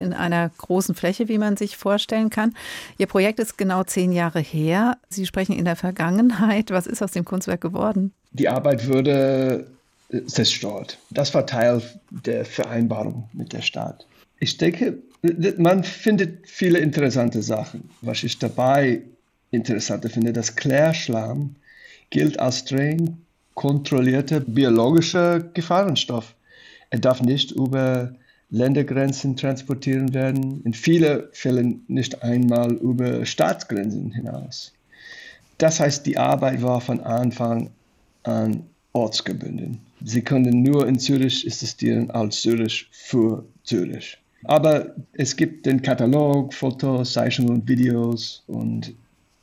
in einer großen Fläche, wie man sich vorstellen kann. Ihr Projekt ist genau 10 Jahre her. Sie sprechen in der Vergangenheit. Was ist aus dem Kunstwerk geworden? Die Arbeit wurde zerstört. Das war Teil der Vereinbarung mit der Stadt. Ich denke, man findet viele interessante Sachen. Was ich dabei interessant finde, dass Klärschlamm gilt als streng kontrollierter biologischer Gefahrenstoff. Er darf nicht über Ländergrenzen transportiert werden, in vielen Fällen nicht einmal über Staatsgrenzen hinaus. Das heißt, die Arbeit war von Anfang an ortsgebunden. Sie können nur in Zürich existieren als Zürich für Zürich. Aber es gibt den Katalog, Fotos, Zeichnungen und Videos. Und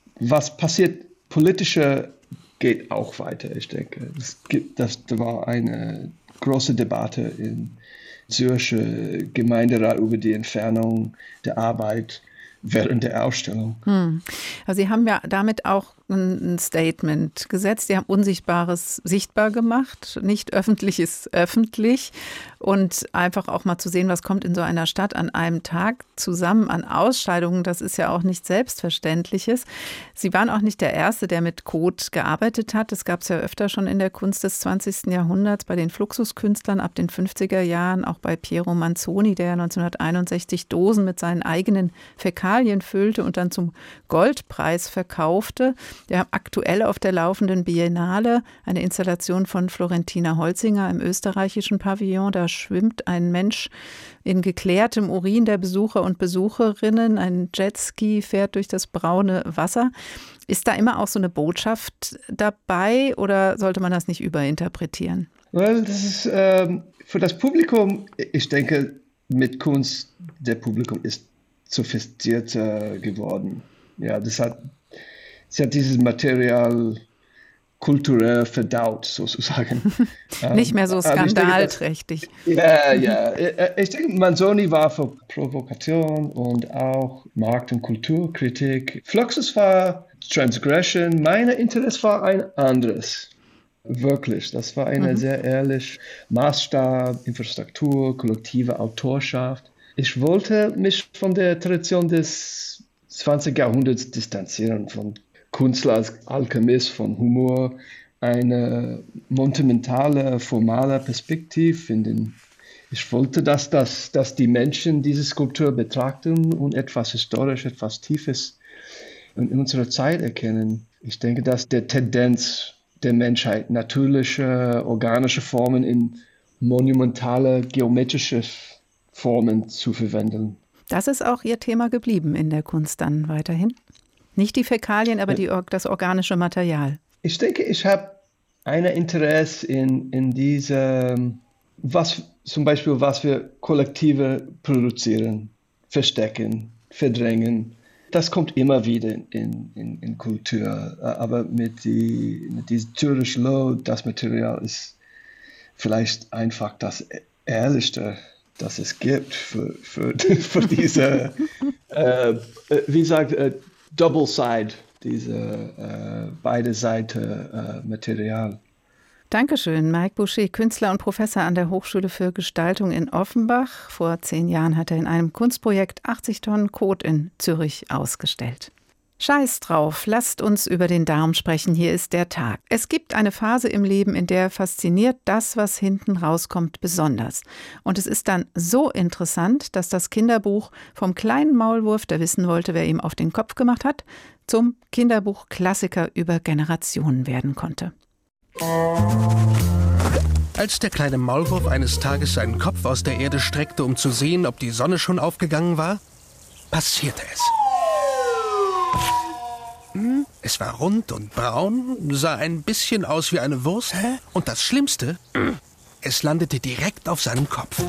was passiert politischer geht auch weiter, ich denke. Das war eine große Debatte im Zürcher Gemeinderat über die Entfernung der Arbeit während der Ausstellung. Also Sie haben ja damit auch ein Statement gesetzt. Sie haben Unsichtbares sichtbar gemacht, nicht Öffentliches öffentlich und einfach auch mal zu sehen, was kommt in so einer Stadt an einem Tag zusammen an Ausscheidungen. Das ist ja auch nichts Selbstverständliches. Sie waren auch nicht der Erste, der mit Code gearbeitet hat. Das gab es ja öfter schon in der Kunst des 20. Jahrhunderts, bei den Fluxuskünstlern ab den 50er Jahren, auch bei Piero Manzoni, der 1961 Dosen mit seinen eigenen Fäkalien füllte und dann zum Goldpreis verkaufte. Wir haben aktuell auf der laufenden Biennale eine Installation von Florentina Holzinger im österreichischen Pavillon. Da schwimmt ein Mensch in geklärtem Urin der Besucher und Besucherinnen. Ein Jetski fährt durch das braune Wasser. Ist da immer auch so eine Botschaft dabei oder sollte man das nicht überinterpretieren? Well, das ist für das Publikum, ich denke, mit Kunst, der Publikum ist sophistizierter geworden. Ja, sie hat dieses Material kulturell verdaut, sozusagen. Nicht mehr so skandalträchtig. Ja. Ich denke, Manzoni war für Provokation und auch Markt- und Kulturkritik. Fluxus war Transgression. Mein Interesse war ein anderes. Wirklich, das war eine sehr ehrlich Maßstab, Infrastruktur, kollektive Autorschaft. Ich wollte mich von der Tradition des 20. Jahrhunderts distanzieren, von Künstler als Alchemist, von Humor, eine monumentale, formale Perspektive finden. Ich wollte, dass die Menschen diese Skulptur betrachten und etwas historisch, etwas Tiefes in unserer Zeit erkennen. Ich denke, dass der Tendenz der Menschheit, natürliche, organische Formen in monumentale, geometrische Formen zu verwenden. Das ist auch Ihr Thema geblieben in der Kunst dann weiterhin? Nicht die Fäkalien, aber das organische Material. Ich denke, ich habe ein Interesse in diese, zum Beispiel, was wir kollektive produzieren, verstecken, verdrängen. Das kommt immer wieder in Kultur, aber mit diesem Zürich Load, das Material ist vielleicht einfach das Ehrlichste, das es gibt für diese, wie sagt, Double Side, diese beide Seiten Material. Dankeschön, Mike Boucher, Künstler und Professor an der Hochschule für Gestaltung in Offenbach. Vor 10 Jahren hat er in einem Kunstprojekt 80 Tonnen Kot in Zürich ausgestellt. Scheiß drauf, lasst uns über den Darm sprechen, hier ist der Tag. Es gibt eine Phase im Leben, in der fasziniert das, was hinten rauskommt, besonders. Und es ist dann so interessant, dass das Kinderbuch vom kleinen Maulwurf, der wissen wollte, wer ihm auf den Kopf gemacht hat, zum Kinderbuch-Klassiker über Generationen werden konnte. Als der kleine Maulwurf eines Tages seinen Kopf aus der Erde streckte, um zu sehen, ob die Sonne schon aufgegangen war, passierte es. Es war rund und braun, sah ein bisschen aus wie eine Wurst. Und das Schlimmste, es landete direkt auf seinem Kopf.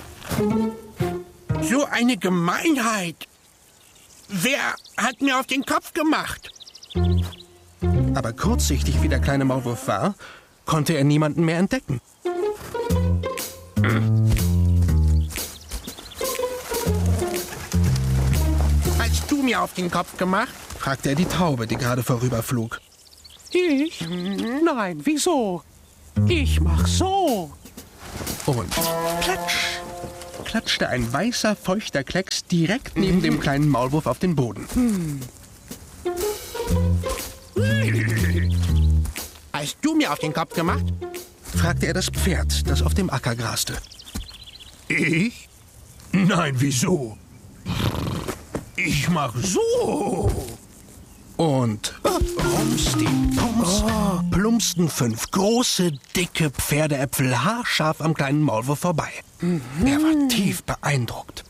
So eine Gemeinheit! Wer hat mir auf den Kopf gemacht? Aber kurzsichtig wie der kleine Maulwurf war, konnte er niemanden mehr entdecken. Hast du mir auf den Kopf gemacht? Fragte er die Taube, die gerade vorüberflog. Ich? Nein, wieso? Ich mach so. Und platsch klatschte ein weißer, feuchter Klecks direkt neben dem kleinen Maulwurf auf den Boden. Hast du mir auf den Kopf gemacht? Fragte er das Pferd, das auf dem Acker graste. Ich? Nein, wieso? Ich mach so. Und plumpsten 5 große, dicke Pferdeäpfel haarscharf am kleinen Maulwurf vorbei. Er war tief beeindruckt.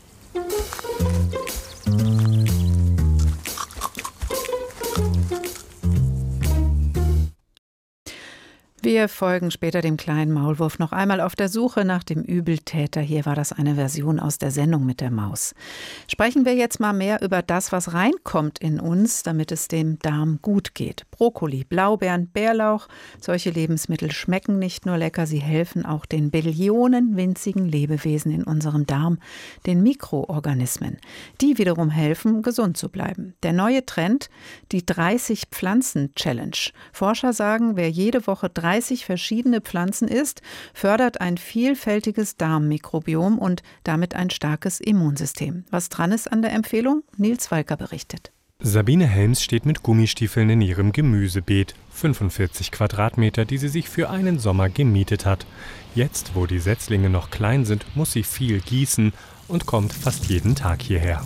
Wir folgen später dem kleinen Maulwurf noch einmal auf der Suche nach dem Übeltäter. Hier war das eine Version aus der Sendung mit der Maus. Sprechen wir jetzt mal mehr über das, was reinkommt in uns, damit es dem Darm gut geht. Brokkoli, Blaubeeren, Bärlauch, solche Lebensmittel schmecken nicht nur lecker, sie helfen auch den Billionen winzigen Lebewesen in unserem Darm, den Mikroorganismen. Die wiederum helfen, gesund zu bleiben. Der neue Trend, die 30-Pflanzen-Challenge. Forscher sagen, wer jede Woche 30 verschiedene Pflanzen isst, fördert ein vielfältiges Darmmikrobiom und damit ein starkes Immunsystem. Was dran ist an der Empfehlung? Nils Walker berichtet. Sabine Helms steht mit Gummistiefeln in ihrem Gemüsebeet. 45 Quadratmeter, die sie sich für einen Sommer gemietet hat. Jetzt, wo die Setzlinge noch klein sind, muss sie viel gießen und kommt fast jeden Tag hierher.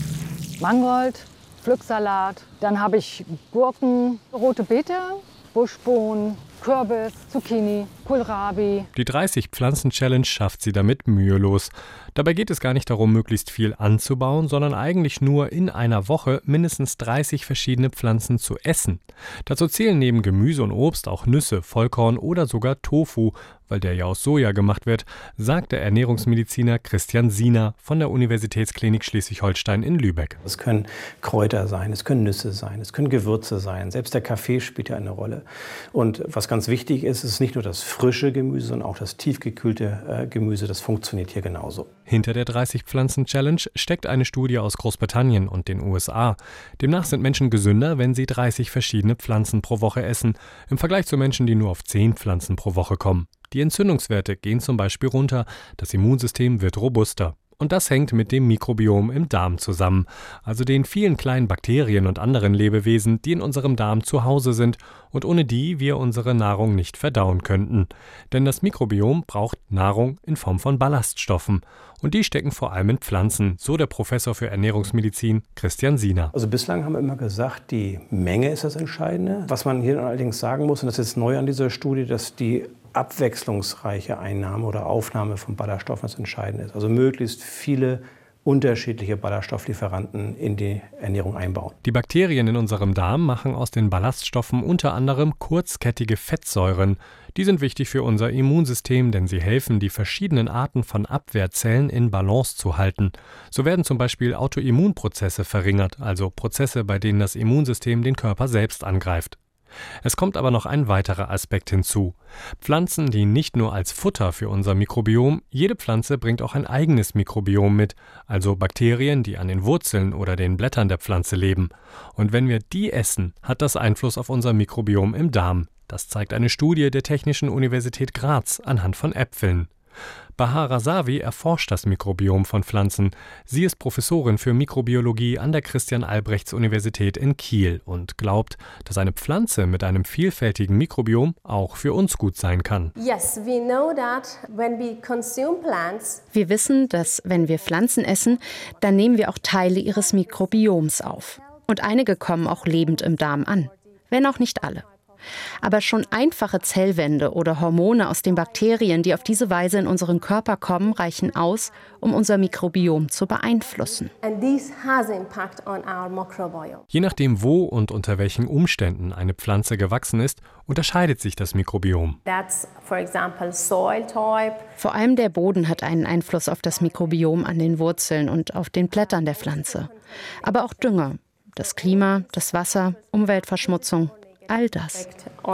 Mangold, Pflücksalat, dann habe ich Gurken, rote Beete, Buschbohnen, Kürbis, Zucchini, Kohlrabi. Die 30-Pflanzen-Challenge schafft sie damit mühelos. Dabei geht es gar nicht darum, möglichst viel anzubauen, sondern eigentlich nur in einer Woche mindestens 30 verschiedene Pflanzen zu essen. Dazu zählen neben Gemüse und Obst auch Nüsse, Vollkorn oder sogar Tofu, weil der ja aus Soja gemacht wird, sagt der Ernährungsmediziner Christian Siener von der Universitätsklinik Schleswig-Holstein in Lübeck. Es können Kräuter sein, es können Nüsse sein, es können Gewürze sein, selbst der Kaffee spielt ja eine Rolle. Und was ganz wichtig ist, ist nicht nur das frische Gemüse, sondern auch das tiefgekühlte Gemüse, das funktioniert hier genauso. Hinter der 30-Pflanzen-Challenge steckt eine Studie aus Großbritannien und den USA. Demnach sind Menschen gesünder, wenn sie 30 verschiedene Pflanzen pro Woche essen, im Vergleich zu Menschen, die nur auf 10 Pflanzen pro Woche kommen. Die Entzündungswerte gehen zum Beispiel runter, das Immunsystem wird robuster. Und das hängt mit dem Mikrobiom im Darm zusammen, also den vielen kleinen Bakterien und anderen Lebewesen, die in unserem Darm zu Hause sind und ohne die wir unsere Nahrung nicht verdauen könnten. Denn das Mikrobiom braucht Nahrung in Form von Ballaststoffen. Und die stecken vor allem in Pflanzen, so der Professor für Ernährungsmedizin Christian Siener. Also bislang haben wir immer gesagt, die Menge ist das Entscheidende. Was man hier allerdings sagen muss, und das ist jetzt neu an dieser Studie, dass die abwechslungsreiche Einnahme oder Aufnahme von Ballaststoffen das Entscheidende ist. Also möglichst viele unterschiedliche Ballaststofflieferanten in die Ernährung einbauen. Die Bakterien in unserem Darm machen aus den Ballaststoffen unter anderem kurzkettige Fettsäuren. Die sind wichtig für unser Immunsystem, denn sie helfen, die verschiedenen Arten von Abwehrzellen in Balance zu halten. So werden zum Beispiel Autoimmunprozesse verringert, also Prozesse, bei denen das Immunsystem den Körper selbst angreift. Es kommt aber noch ein weiterer Aspekt hinzu. Pflanzen dienen nicht nur als Futter für unser Mikrobiom, jede Pflanze bringt auch ein eigenes Mikrobiom mit, also Bakterien, die an den Wurzeln oder den Blättern der Pflanze leben. Und wenn wir die essen, hat das Einfluss auf unser Mikrobiom im Darm. Das zeigt eine Studie der Technischen Universität Graz anhand von Äpfeln. Bahar Razavi erforscht das Mikrobiom von Pflanzen. Sie ist Professorin für Mikrobiologie an der Christian-Albrechts-Universität in Kiel und glaubt, dass eine Pflanze mit einem vielfältigen Mikrobiom auch für uns gut sein kann. Wir wissen, dass wenn wir Pflanzen essen, dann nehmen wir auch Teile ihres Mikrobioms auf. Und einige kommen auch lebend im Darm an, wenn auch nicht alle. Aber schon einfache Zellwände oder Hormone aus den Bakterien, die auf diese Weise in unseren Körper kommen, reichen aus, um unser Mikrobiom zu beeinflussen. Je nachdem, wo und unter welchen Umständen eine Pflanze gewachsen ist, unterscheidet sich das Mikrobiom. Vor allem der Boden hat einen Einfluss auf das Mikrobiom an den Wurzeln und auf den Blättern der Pflanze. Aber auch Dünger, das Klima, das Wasser, Umweltverschmutzung. All das.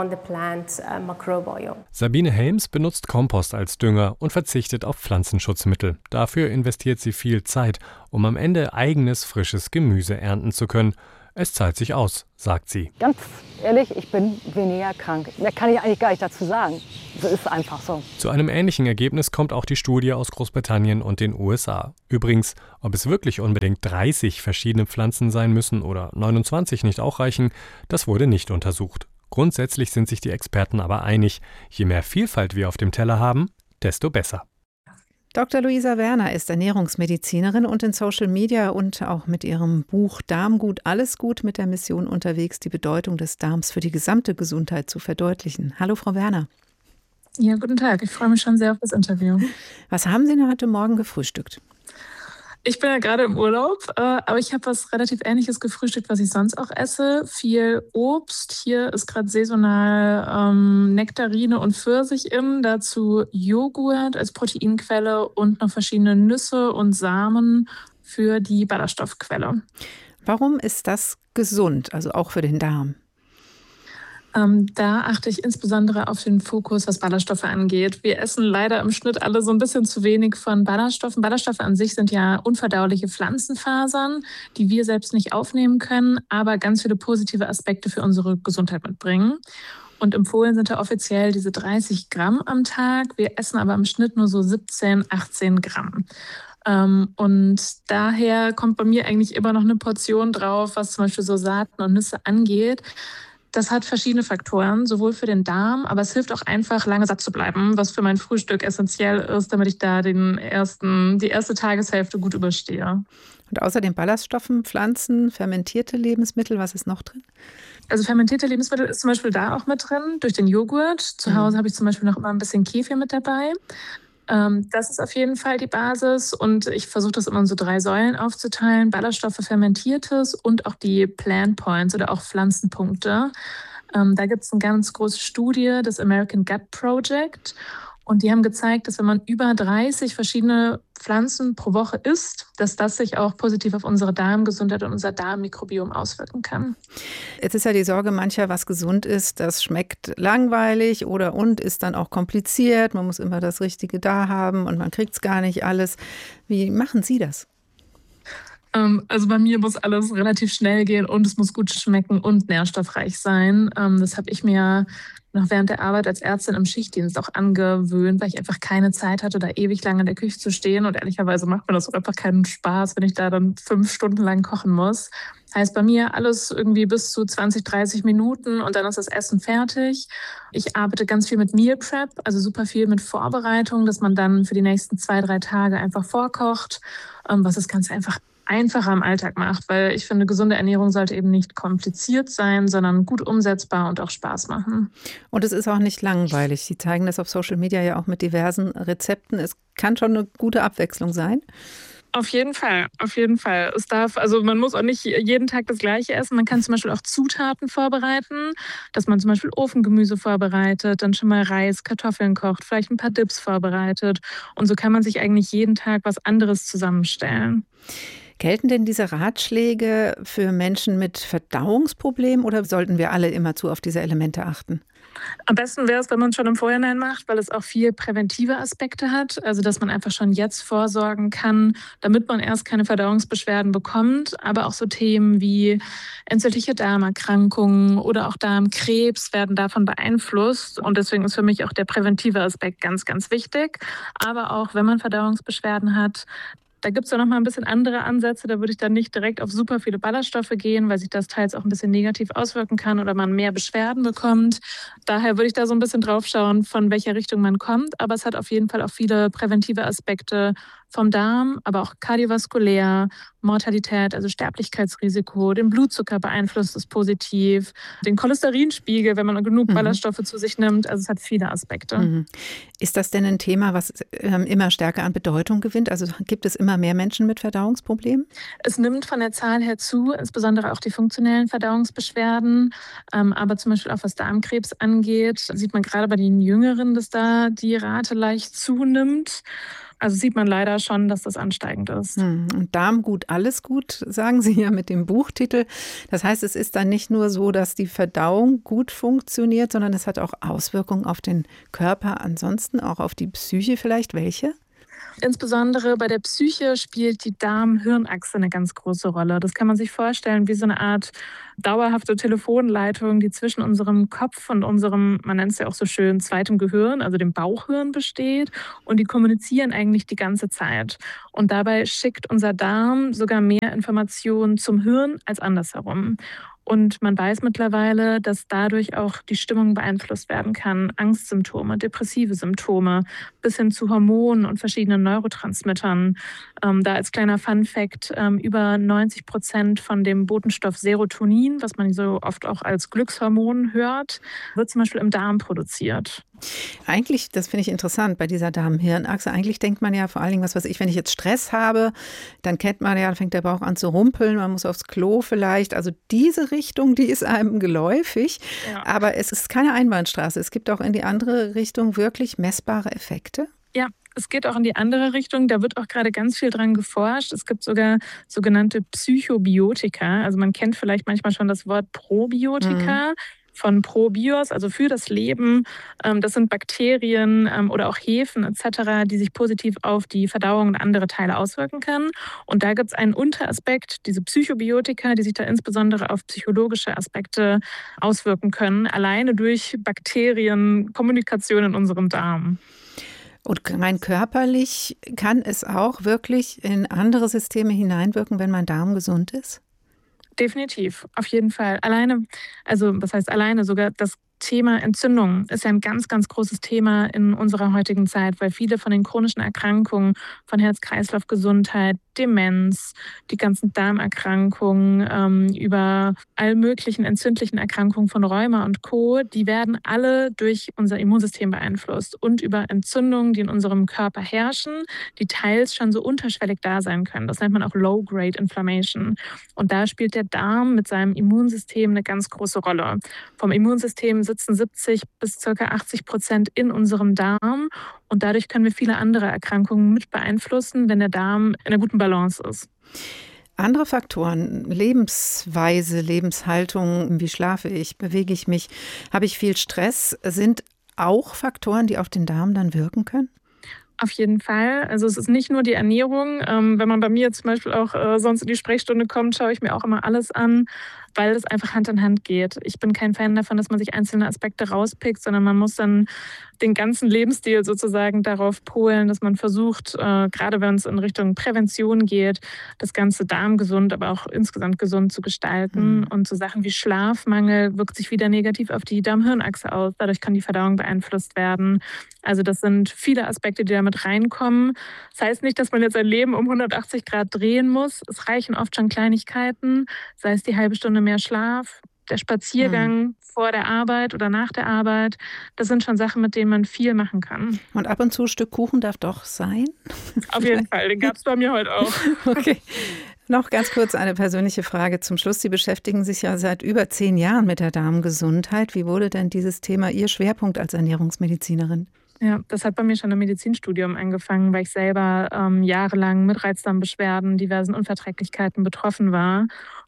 Sabine Helms benutzt Kompost als Dünger und verzichtet auf Pflanzenschutzmittel. Dafür investiert sie viel Zeit, um am Ende eigenes, frisches Gemüse ernten zu können. Es zahlt sich aus, sagt sie. Ganz ehrlich, ich bin weniger krank. Mehr kann ich eigentlich gar nicht dazu sagen. Das ist einfach so. Zu einem ähnlichen Ergebnis kommt auch die Studie aus Großbritannien und den USA. Übrigens, ob es wirklich unbedingt 30 verschiedene Pflanzen sein müssen oder 29 nicht auch reichen, das wurde nicht untersucht. Grundsätzlich sind sich die Experten aber einig, je mehr Vielfalt wir auf dem Teller haben, desto besser. Dr. Luisa Werner ist Ernährungsmedizinerin und in Social Media und auch mit ihrem Buch Darmgut, alles gut mit der Mission unterwegs, die Bedeutung des Darms für die gesamte Gesundheit zu verdeutlichen. Hallo, Frau Werner. Ja, guten Tag. Ich freue mich schon sehr auf das Interview. Was haben Sie denn heute Morgen gefrühstückt? Ich bin ja gerade im Urlaub, aber ich habe was relativ Ähnliches gefrühstückt, was ich sonst auch esse. Viel Obst. Hier ist gerade saisonal Nektarine und Pfirsich in. Dazu Joghurt als Proteinquelle und noch verschiedene Nüsse und Samen für die Ballaststoffquelle. Warum ist das gesund, also auch für den Darm? Da achte ich insbesondere auf den Fokus, was Ballaststoffe angeht. Wir essen leider im Schnitt alle so ein bisschen zu wenig von Ballaststoffen. Ballaststoffe an sich sind ja unverdauliche Pflanzenfasern, die wir selbst nicht aufnehmen können, aber ganz viele positive Aspekte für unsere Gesundheit mitbringen. Und empfohlen sind da offiziell diese 30 Gramm am Tag. Wir essen aber im Schnitt nur so 17, 18 Gramm. Und daher kommt bei mir eigentlich immer noch eine Portion drauf, was zum Beispiel so Saaten und Nüsse angeht. Das hat verschiedene Faktoren, sowohl für den Darm, aber es hilft auch einfach, lange satt zu bleiben, was für mein Frühstück essentiell ist, damit ich da die erste Tageshälfte gut überstehe. Und außer den Ballaststoffen, Pflanzen, fermentierte Lebensmittel, was ist noch drin? Also fermentierte Lebensmittel ist zum Beispiel da auch mit drin, durch den Joghurt. Zu Hause habe ich zum Beispiel noch immer ein bisschen Kefir mit dabei. Das ist auf jeden Fall die Basis und ich versuche das immer in so 3 Säulen aufzuteilen. Ballaststoffe, Fermentiertes und auch die Plant Points oder auch Pflanzenpunkte. Da gibt es eine ganz große Studie, das American Gut Project. Und die haben gezeigt, dass wenn man über 30 verschiedene Pflanzen pro Woche isst, dass das sich auch positiv auf unsere Darmgesundheit und unser Darmmikrobiom auswirken kann. Jetzt ist ja die Sorge mancher, was gesund ist, das schmeckt langweilig und ist dann auch kompliziert. Man muss immer das Richtige da haben und man kriegt es gar nicht alles. Wie machen Sie das? Also bei mir muss alles relativ schnell gehen und es muss gut schmecken und nährstoffreich sein. Das habe ich mir noch während der Arbeit als Ärztin im Schichtdienst auch angewöhnt, weil ich einfach keine Zeit hatte, da ewig lange in der Küche zu stehen. Und ehrlicherweise macht mir das auch einfach keinen Spaß, wenn ich da dann 5 Stunden lang kochen muss. Heißt bei mir alles irgendwie bis zu 20, 30 Minuten und dann ist das Essen fertig. Ich arbeite ganz viel mit Meal Prep, also super viel mit Vorbereitung, dass man dann für die nächsten 2, 3 Tage einfach vorkocht, was das Ganze einfach einfacher im Alltag macht, weil ich finde, gesunde Ernährung sollte eben nicht kompliziert sein, sondern gut umsetzbar und auch Spaß machen. Und es ist auch nicht langweilig. Sie zeigen das auf Social Media ja auch mit diversen Rezepten. Es kann schon eine gute Abwechslung sein. Auf jeden Fall, auf jeden Fall. Man muss auch nicht jeden Tag das Gleiche essen. Man kann zum Beispiel auch Zutaten vorbereiten, dass man zum Beispiel Ofengemüse vorbereitet, dann schon mal Reis, Kartoffeln kocht, vielleicht ein paar Dips vorbereitet. Und so kann man sich eigentlich jeden Tag was anderes zusammenstellen. Gelten denn diese Ratschläge für Menschen mit Verdauungsproblemen oder sollten wir alle immerzu auf diese Elemente achten? Am besten wäre es, wenn man es schon im Vorhinein macht, weil es auch viel präventive Aspekte hat. Also, dass man einfach schon jetzt vorsorgen kann, damit man erst keine Verdauungsbeschwerden bekommt. Aber auch so Themen wie entzündliche Darmerkrankungen oder auch Darmkrebs werden davon beeinflusst. Und deswegen ist für mich auch der präventive Aspekt ganz, ganz wichtig. Aber auch, wenn man Verdauungsbeschwerden hat, da gibt es ja noch mal ein bisschen andere Ansätze. Da würde ich dann nicht direkt auf super viele Ballaststoffe gehen, weil sich das teils auch ein bisschen negativ auswirken kann oder man mehr Beschwerden bekommt. Daher würde ich da so ein bisschen drauf schauen, von welcher Richtung man kommt. Aber es hat auf jeden Fall auch viele präventive Aspekte vom Darm, aber auch kardiovaskulär, Mortalität, also Sterblichkeitsrisiko, den Blutzucker beeinflusst es positiv, den Cholesterinspiegel, wenn man genug Ballaststoffe zu sich nimmt. Also es hat viele Aspekte. Ist das denn ein Thema, was immer stärker an Bedeutung gewinnt? Also gibt es immer mehr Menschen mit Verdauungsproblemen? Es nimmt von der Zahl her zu, insbesondere auch die funktionellen Verdauungsbeschwerden. Aber zum Beispiel auch was Darmkrebs angeht, sieht man gerade bei den Jüngeren, dass da die Rate leicht zunimmt. Also sieht man leider schon, dass das ansteigend ist. Und Darmgut, alles gut, sagen Sie ja mit dem Buchtitel. Das heißt, es ist dann nicht nur so, dass die Verdauung gut funktioniert, sondern es hat auch Auswirkungen auf den Körper ansonsten, auch auf die Psyche vielleicht. Welche? Insbesondere bei der Psyche spielt die Darm-Hirn-Achse eine ganz große Rolle. Das kann man sich vorstellen wie so eine Art dauerhafte Telefonleitung, die zwischen unserem Kopf und unserem, man nennt es ja auch so schön, zweitem Gehirn, also dem Bauchhirn besteht. Und die kommunizieren eigentlich die ganze Zeit. Und dabei schickt unser Darm sogar mehr Informationen zum Hirn als andersherum. Und man weiß mittlerweile, dass dadurch auch die Stimmung beeinflusst werden kann. Angstsymptome, depressive Symptome, bis hin zu Hormonen und verschiedenen Neurotransmittern. Da als kleiner Fun-Fact, über 90% von dem Botenstoff Serotonin, was man so oft auch als Glückshormon hört, wird zum Beispiel im Darm produziert. Eigentlich, das finde ich interessant bei dieser Darm-Hirn-Achse, eigentlich denkt man ja vor allen Dingen, was weiß ich, wenn ich jetzt Stress habe, dann kennt man ja, dann fängt der Bauch an zu rumpeln, man muss aufs Klo vielleicht. Also diese Richtung, die ist einem geläufig, ja. Aber es ist keine Einbahnstraße. Es gibt auch in die andere Richtung wirklich messbare Effekte. Ja, es geht auch in die andere Richtung. Da wird auch gerade ganz viel dran geforscht. Es gibt sogar sogenannte Psychobiotika. Also man kennt vielleicht manchmal schon das Wort Probiotika. Von Probios, also für das Leben. Das sind Bakterien oder auch Hefen etc., die sich positiv auf die Verdauung und andere Teile auswirken können. Und da gibt es einen Unteraspekt, diese Psychobiotika, die sich da insbesondere auf psychologische Aspekte auswirken können, alleine durch Bakterienkommunikation in unserem Darm. Und rein körperlich kann es auch wirklich in andere Systeme hineinwirken, wenn mein Darm gesund ist? Definitiv, auf jeden Fall. Alleine, also was heißt alleine, sogar das Thema Entzündung ist ja ein ganz, ganz großes Thema in unserer heutigen Zeit, weil viele von den chronischen Erkrankungen von Herz-Kreislauf-Gesundheit, Demenz, die ganzen Darmerkrankungen, über all möglichen entzündlichen Erkrankungen von Rheuma und Co., die werden alle durch unser Immunsystem beeinflusst und über Entzündungen, die in unserem Körper herrschen, die teils schon so unterschwellig da sein können. Das nennt man auch Low-Grade Inflammation. Und da spielt der Darm mit seinem Immunsystem eine ganz große Rolle. Vom Immunsystem sitzen 70 bis ca. 80% in unserem Darm und dadurch können wir viele andere Erkrankungen mit beeinflussen, wenn der Darm in einer guten Balance ist. Andere Faktoren, Lebensweise, Lebenshaltung, wie schlafe ich, bewege ich mich, habe ich viel Stress, sind auch Faktoren, die auf den Darm dann wirken können? Auf jeden Fall. Also es ist nicht nur die Ernährung. Wenn man bei mir zum Beispiel auch sonst in die Sprechstunde kommt, schaue ich mir auch immer alles an, weil es einfach Hand in Hand geht. Ich bin kein Fan davon, dass man sich einzelne Aspekte rauspickt, sondern man muss dann den ganzen Lebensstil sozusagen darauf polen, dass man versucht, gerade wenn es in Richtung Prävention geht, das ganze darmgesund, aber auch insgesamt gesund zu gestalten. Und so Sachen wie Schlafmangel wirkt sich wieder negativ auf die Darm-Hirn-Achse aus. Dadurch kann die Verdauung beeinflusst werden. Also das sind viele Aspekte, die damit reinkommen. Das heißt nicht, dass man jetzt sein Leben um 180 Grad drehen muss. Es reichen oft schon Kleinigkeiten, sei es die halbe Stunde mehr Schlaf, der Spaziergang vor der Arbeit oder nach der Arbeit. Das sind schon Sachen, mit denen man viel machen kann. Und ab und zu ein Stück Kuchen darf doch sein? Auf jeden Fall, den gab es bei mir heute auch. Okay. Noch ganz kurz eine persönliche Frage zum Schluss. Sie beschäftigen sich ja seit über 10 Jahren mit der Darmgesundheit. Wie wurde denn dieses Thema Ihr Schwerpunkt als Ernährungsmedizinerin? Ja, das hat bei mir schon im Medizinstudium angefangen, weil ich selber jahrelang mit Reizdarmbeschwerden, diversen Unverträglichkeiten betroffen war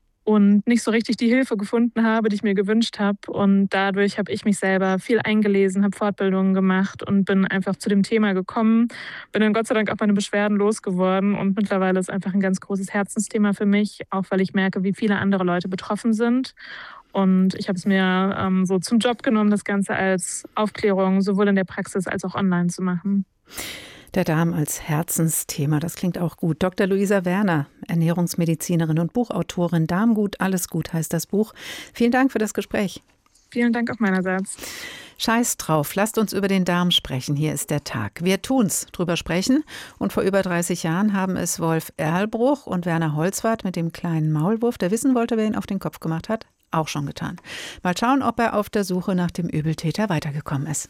und nicht so richtig die Hilfe gefunden habe, die ich mir gewünscht habe. Und dadurch habe ich mich selber viel eingelesen, habe Fortbildungen gemacht und bin einfach zu dem Thema gekommen. Bin dann Gott sei Dank auch meine Beschwerden losgeworden und mittlerweile ist einfach ein ganz großes Herzensthema für mich, auch weil ich merke, wie viele andere Leute betroffen sind. Und ich habe es mir so zum Job genommen, das Ganze als Aufklärung sowohl in der Praxis als auch online zu machen. Der Darm als Herzensthema, das klingt auch gut. Dr. Luisa Werner, Ernährungsmedizinerin und Buchautorin. Darmgut, alles gut heißt das Buch. Vielen Dank für das Gespräch. Vielen Dank auch meinerseits. Scheiß drauf, lasst uns über den Darm sprechen. Hier ist der Tag. Wir tun's, drüber sprechen. Und vor über 30 Jahren haben es Wolf Erlbruch und Werner Holzwarth mit dem kleinen Maulwurf, der wissen wollte, wer ihn auf den Kopf gemacht hat, auch schon getan. Mal schauen, ob er auf der Suche nach dem Übeltäter weitergekommen ist.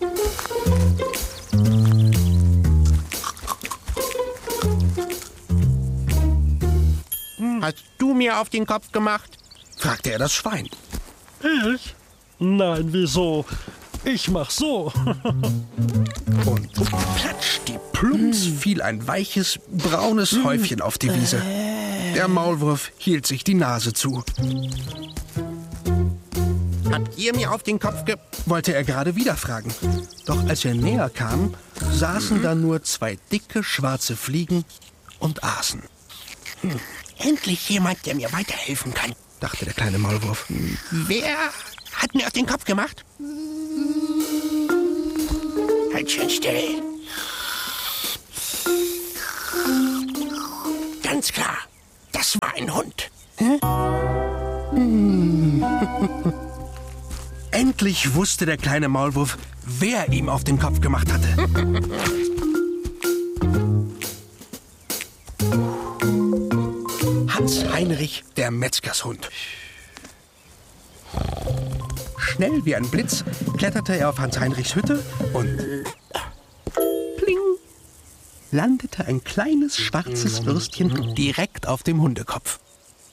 Hast du mir auf den Kopf gemacht? Fragte er das Schwein. Ich? Nein, wieso? Ich mach so. Und platsch, die Plumps fiel ein weiches, braunes Häufchen auf die Wiese. Der Maulwurf hielt sich die Nase zu. Habt ihr mir auf den Kopf wollte er gerade wieder fragen. Doch als er näher kam, saßen da nur 2 dicke, schwarze Fliegen und aßen. Endlich jemand, der mir weiterhelfen kann, dachte der kleine Maulwurf. Wer hat mir auf den Kopf gemacht? Halt schön still. Ganz klar, das war ein Hund. Endlich wusste der kleine Maulwurf, wer ihm auf den Kopf gemacht hatte. Hans-Heinrich, der Metzgershund. Schnell wie ein Blitz kletterte er auf Hans-Heinrichs Hütte und pling, landete ein kleines schwarzes Würstchen direkt auf dem Hundekopf.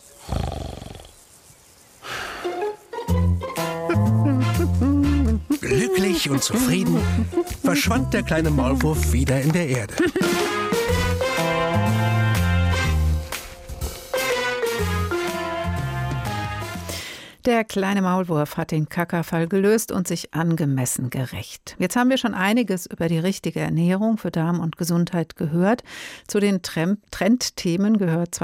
Glücklich und zufrieden verschwand der kleine Maulwurf wieder in der Erde. Der kleine Maulwurf hat den Kackerfall gelöst und sich angemessen gerächt. Jetzt haben wir schon einiges über die richtige Ernährung für Darm und Gesundheit gehört. Zu den Trendthemen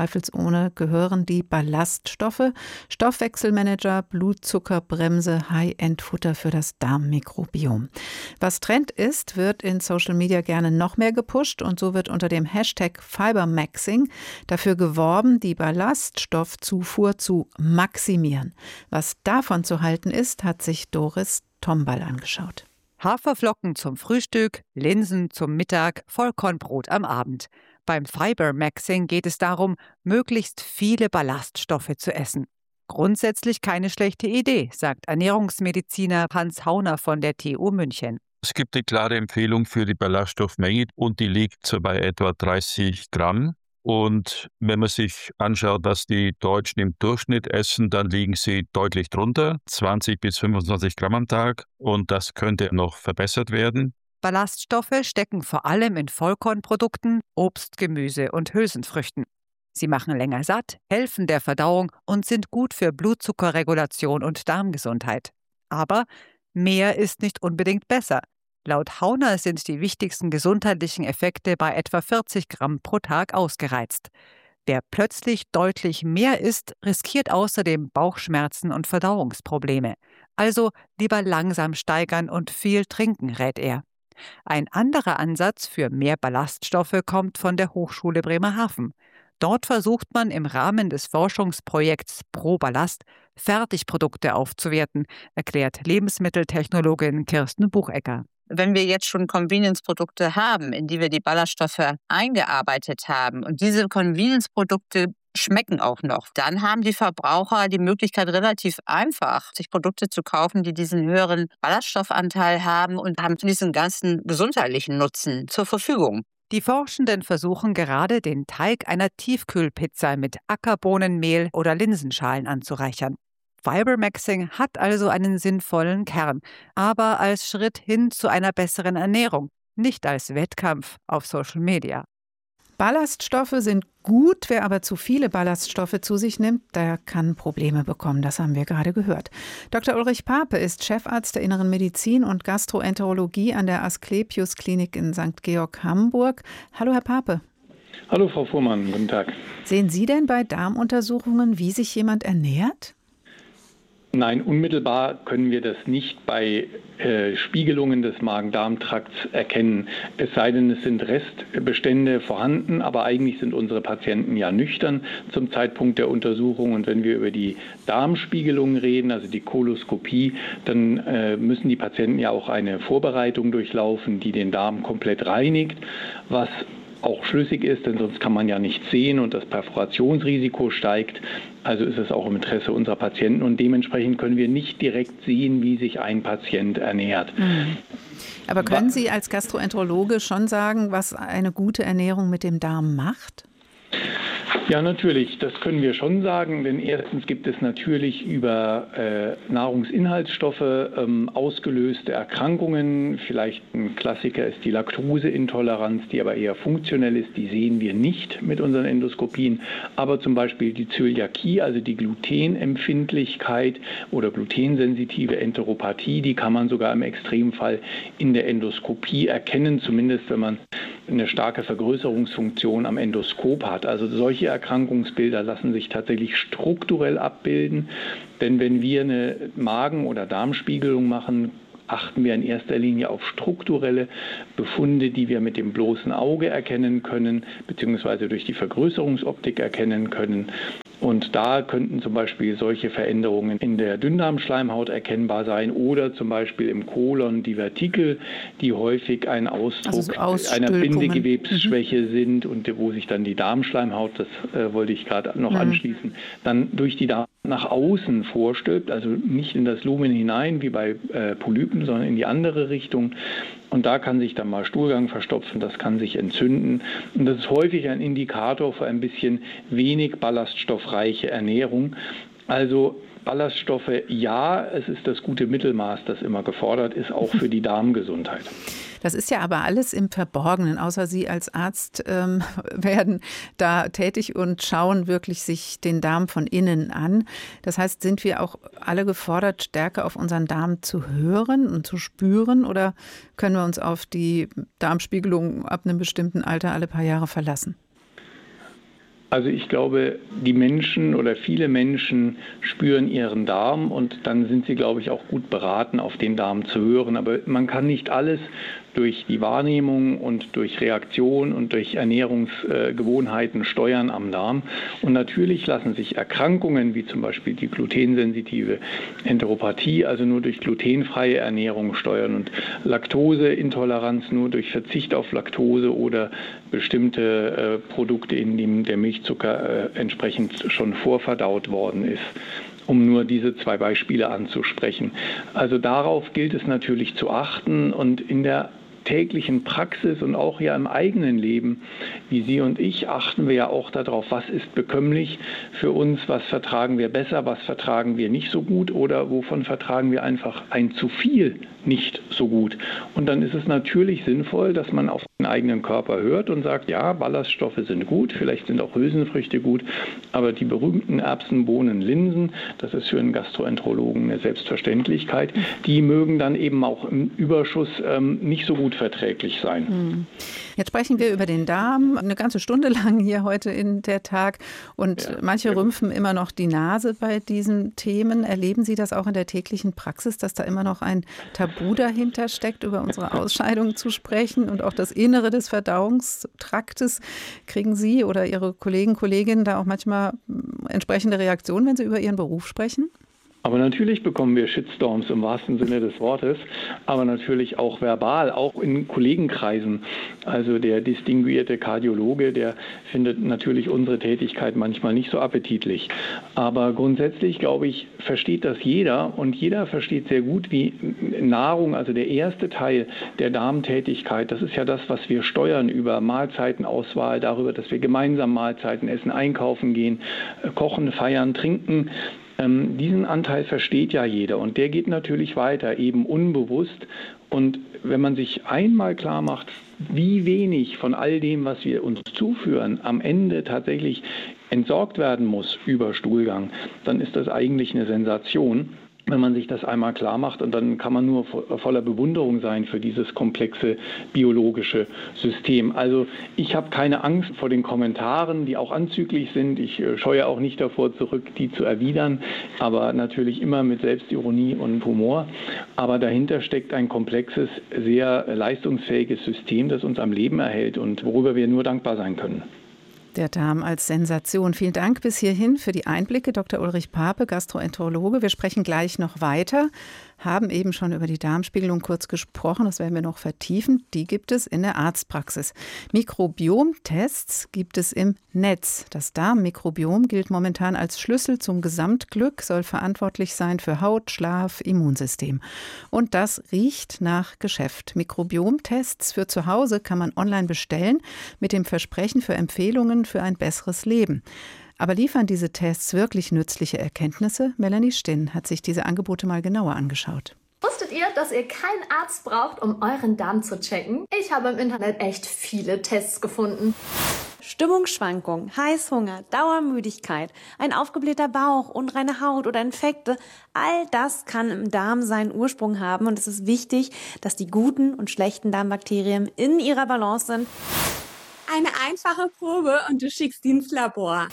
gehören die Ballaststoffe, Stoffwechselmanager, Blutzuckerbremse, High-End-Futter für das Darmmikrobiom. Was Trend ist, wird in Social Media gerne noch mehr gepusht und so wird unter dem Hashtag Fibermaxing dafür geworben, die Ballaststoffzufuhr zu maximieren. Was davon zu halten ist, hat sich Doris Tomball angeschaut. Haferflocken zum Frühstück, Linsen zum Mittag, Vollkornbrot am Abend. Beim Fibermaxing geht es darum, möglichst viele Ballaststoffe zu essen. Grundsätzlich keine schlechte Idee, sagt Ernährungsmediziner Hans Hauner von der TU München. Es gibt eine klare Empfehlung für die Ballaststoffmenge und die liegt so bei etwa 30 Gramm. Und wenn man sich anschaut, was die Deutschen im Durchschnitt essen, dann liegen sie deutlich drunter, 20 bis 25 Gramm am Tag. Und das könnte noch verbessert werden. Ballaststoffe stecken vor allem in Vollkornprodukten, Obst, Gemüse und Hülsenfrüchten. Sie machen länger satt, helfen der Verdauung und sind gut für Blutzuckerregulation und Darmgesundheit. Aber mehr ist nicht unbedingt besser. Laut Hauner sind die wichtigsten gesundheitlichen Effekte bei etwa 40 Gramm pro Tag ausgereizt. Wer plötzlich deutlich mehr isst, riskiert außerdem Bauchschmerzen und Verdauungsprobleme. Also lieber langsam steigern und viel trinken, rät er. Ein anderer Ansatz für mehr Ballaststoffe kommt von der Hochschule Bremerhaven. Dort versucht man im Rahmen des Forschungsprojekts Pro Ballast Fertigprodukte aufzuwerten, erklärt Lebensmitteltechnologin Kirsten Buchecker. Wenn wir jetzt schon Convenience-Produkte haben, in die wir die Ballaststoffe eingearbeitet haben und diese Convenience-Produkte schmecken auch noch, dann haben die Verbraucher die Möglichkeit, relativ einfach sich Produkte zu kaufen, die diesen höheren Ballaststoffanteil haben und haben diesen ganzen gesundheitlichen Nutzen zur Verfügung. Die Forschenden versuchen gerade, den Teig einer Tiefkühlpizza mit Ackerbohnenmehl oder Linsenschalen anzureichern. Fibermaxing hat also einen sinnvollen Kern, aber als Schritt hin zu einer besseren Ernährung, nicht als Wettkampf auf Social Media. Ballaststoffe sind gut, wer aber zu viele Ballaststoffe zu sich nimmt, der kann Probleme bekommen, das haben wir gerade gehört. Dr. Ulrich Pape ist Chefarzt der Inneren Medizin und Gastroenterologie an der Asklepios-Klinik in St. Georg, Hamburg. Hallo, Herr Pape. Hallo, Frau Fuhrmann, guten Tag. Sehen Sie denn bei Darmuntersuchungen, wie sich jemand ernährt? Nein, unmittelbar können wir das nicht bei Spiegelungen des Magen-Darm-Trakts erkennen. Es sei denn, es sind Restbestände vorhanden, aber eigentlich sind unsere Patienten ja nüchtern zum Zeitpunkt der Untersuchung. Und wenn wir über die Darmspiegelung reden, also die Koloskopie, dann müssen die Patienten ja auch eine Vorbereitung durchlaufen, die den Darm komplett reinigt, was auch schlüssig ist, denn sonst kann man ja nichts sehen und das Perforationsrisiko steigt. Also ist es auch im Interesse unserer Patienten und dementsprechend können wir nicht direkt sehen, wie sich ein Patient ernährt. Aber können Sie als Gastroenterologe schon sagen, was eine gute Ernährung mit dem Darm macht? Ja, natürlich, das können wir schon sagen, denn erstens gibt es natürlich über Nahrungsinhaltsstoffe ausgelöste Erkrankungen. Vielleicht ein Klassiker ist die Laktoseintoleranz, die aber eher funktionell ist, die sehen wir nicht mit unseren Endoskopien, aber zum Beispiel die Zöliakie, also die Glutenempfindlichkeit oder glutensensitive Enteropathie, die kann man sogar im Extremfall in der Endoskopie erkennen, zumindest wenn man eine starke Vergrößerungsfunktion am Endoskop hat. Also solche Erkrankungsbilder lassen sich tatsächlich strukturell abbilden, denn wenn wir eine Magen- oder Darmspiegelung machen, achten wir in erster Linie auf strukturelle Befunde, die wir mit dem bloßen Auge erkennen können, beziehungsweise durch die Vergrößerungsoptik erkennen können. Und da könnten zum Beispiel solche Veränderungen in der Dünndarmschleimhaut erkennbar sein oder zum Beispiel im Kolon Divertikel, die häufig ein Ausdruck einer Bindegewebsschwäche sind und wo sich dann die Darmschleimhaut, das wollte ich gerade noch anschließen, dann durch die Darm nach außen vorstülpt, also nicht in das Lumen hinein wie bei Polypen, sondern in die andere Richtung. Und da kann sich dann mal Stuhlgang verstopfen, das kann sich entzünden. Und das ist häufig ein Indikator für ein bisschen wenig ballaststoffreiche Ernährung. Also Ballaststoffe, ja, es ist das gute Mittelmaß, das immer gefordert ist, auch für die Darmgesundheit. Das ist ja aber alles im Verborgenen, außer Sie als Arzt werden da tätig und schauen wirklich sich den Darm von innen an. Das heißt, sind wir auch alle gefordert, stärker auf unseren Darm zu hören und zu spüren, oder können wir uns auf die Darmspiegelung ab einem bestimmten Alter alle paar Jahre verlassen? Also ich glaube, die Menschen oder viele Menschen spüren ihren Darm und dann sind sie, glaube ich, auch gut beraten, auf den Darm zu hören. Aber man kann nicht alles durch die Wahrnehmung und durch Reaktion und durch Ernährungsgewohnheiten steuern am Darm. Und natürlich lassen sich Erkrankungen wie zum Beispiel die glutensensitive Enteropathie, also nur durch glutenfreie Ernährung steuern, und Laktoseintoleranz nur durch Verzicht auf Laktose oder bestimmte Produkte, in denen der Milchzucker entsprechend schon vorverdaut worden ist, um nur diese 2 Beispiele anzusprechen. Also darauf gilt es natürlich zu achten, und in der täglichen Praxis und auch ja im eigenen Leben, wie Sie und ich, achten wir ja auch darauf, was ist bekömmlich für uns, was vertragen wir besser, was vertragen wir nicht so gut oder wovon vertragen wir einfach ein zu viel nicht so gut. Und dann ist es natürlich sinnvoll, dass man auf den eigenen Körper hört und sagt, ja, Ballaststoffe sind gut, vielleicht sind auch Hülsenfrüchte gut, aber die berühmten Erbsen, Bohnen, Linsen, das ist für einen Gastroenterologen eine Selbstverständlichkeit, die mögen dann eben auch im Überschuss nicht so gut verträglich sein. Jetzt sprechen wir über den Darm eine ganze Stunde lang hier heute in der Tag, und manche rümpfen immer noch die Nase bei diesen Themen. Erleben Sie das auch in der täglichen Praxis, dass da immer noch ein Tabu dahinter steckt, über unsere Ausscheidung zu sprechen und auch das Innere des Verdauungstraktes? Kriegen Sie oder Ihre Kolleginnen da auch manchmal entsprechende Reaktionen, wenn Sie über Ihren Beruf sprechen? Aber natürlich bekommen wir Shitstorms im wahrsten Sinne des Wortes, aber natürlich auch verbal, auch in Kollegenkreisen. Also der distinguierte Kardiologe, der findet natürlich unsere Tätigkeit manchmal nicht so appetitlich. Aber grundsätzlich, glaube ich, versteht das jeder, und jeder versteht sehr gut, wie Nahrung, also der erste Teil der Darmtätigkeit, das ist ja das, was wir steuern über Mahlzeitenauswahl, darüber, dass wir gemeinsam Mahlzeiten essen, einkaufen gehen, kochen, feiern, trinken. Diesen Anteil versteht ja jeder, und der geht natürlich weiter, eben unbewusst. Und wenn man sich einmal klar macht, wie wenig von all dem, was wir uns zuführen, am Ende tatsächlich entsorgt werden muss über Stuhlgang, dann ist das eigentlich eine Sensation, wenn man sich das einmal klar macht. Und dann kann man nur voller Bewunderung sein für dieses komplexe biologische System. Also ich habe keine Angst vor den Kommentaren, die auch anzüglich sind. Ich scheue auch nicht davor zurück, die zu erwidern, aber natürlich immer mit Selbstironie und Humor. Aber dahinter steckt ein komplexes, sehr leistungsfähiges System, das uns am Leben erhält und worüber wir nur dankbar sein können. Der Darm als Sensation. Vielen Dank bis hierhin für die Einblicke, Dr. Ulrich Pape, Gastroenterologe. Wir sprechen gleich noch weiter, haben eben schon über die Darmspiegelung kurz gesprochen, das werden wir noch vertiefen. Die gibt es in der Arztpraxis. Mikrobiomtests gibt es im Netz. Das Darmmikrobiom gilt momentan als Schlüssel zum Gesamtglück, soll verantwortlich sein für Haut, Schlaf, Immunsystem. Und das riecht nach Geschäft. Mikrobiomtests für zu Hause kann man online bestellen, mit dem Versprechen für Empfehlungen für ein besseres Leben. Aber liefern diese Tests wirklich nützliche Erkenntnisse? Melanie Stinn hat sich diese Angebote mal genauer angeschaut. Wusstet ihr, dass ihr keinen Arzt braucht, um euren Darm zu checken? Ich habe im Internet echt viele Tests gefunden. Stimmungsschwankungen, Heißhunger, Dauermüdigkeit, ein aufgeblähter Bauch, unreine Haut oder Infekte, all das kann im Darm seinen Ursprung haben und es ist wichtig, dass die guten und schlechten Darmbakterien in ihrer Balance sind. Eine einfache Probe und du schickst die ins Labor.